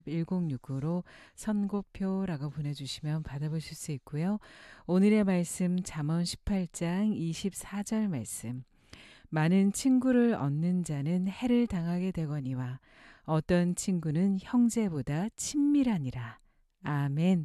1069로 선고표라고 보내주시면 받아보실 수 있고요. 오늘의 말씀 잠언 18장 24절 말씀. 많은 친구를 얻는 자는 해를 당하게 되거니와 어떤 친구는 형제보다 친밀하니라. 아멘.